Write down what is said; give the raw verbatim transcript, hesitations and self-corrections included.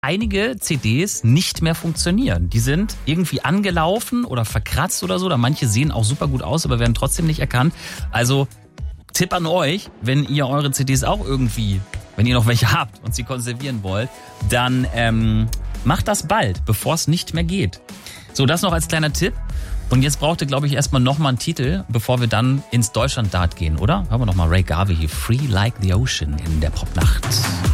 einige C Ds nicht mehr funktionieren. Die sind irgendwie angelaufen oder verkratzt oder so. Oder manche sehen auch super gut aus, aber werden trotzdem nicht erkannt. Also Tipp an euch, wenn ihr eure C Ds auch irgendwie, wenn ihr noch welche habt und sie konservieren wollt, dann ähm, macht das bald, bevor es nicht mehr geht. So, das noch als kleiner Tipp. Und jetzt braucht ihr, glaube ich, erstmal nochmal einen Titel, bevor wir dann ins Deutschland-Dart gehen, oder? Hören wir nochmal Ray Garvey hier, Free Like the Ocean in der Popnacht.